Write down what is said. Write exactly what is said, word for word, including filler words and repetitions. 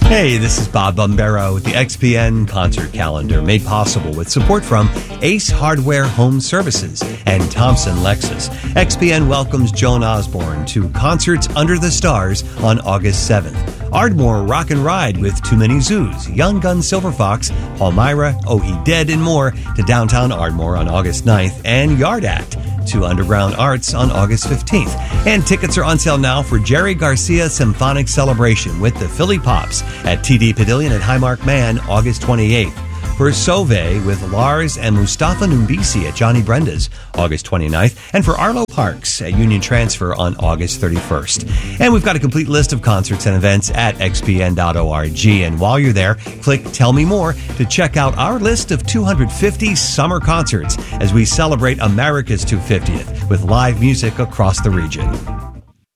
Hey, this is Bob Bombero with the X P N Concert Calendar, made possible with support from Ace Hardware Home Services and Thompson Lexus. X P N welcomes Joan Osborne to Concerts Under the Stars on August seventh. Ardmore Rock and Ride with Too Many Zoos, Young Gun Silver Fox, Palmyra, Oh He Dead, and more to downtown Ardmore on August ninth, and Yard Act to Underground Arts on August fifteenth. And tickets are on sale now for Jerry Garcia Symphonic Celebration with the Philly Pops at T D Pavilion at Highmark Man August twenty-eighth. For Sauve with Lars and Mustafa Numbisi at Johnny Brenda's August twenty-ninth, and for Arlo Parks at Union Transfer on August thirty-first. And we've got a complete list of concerts and events at x p n dot org. And while you're there, click Tell Me More to check out our list of two hundred fifty summer concerts as we celebrate America's two hundred fiftieth with live music across the region.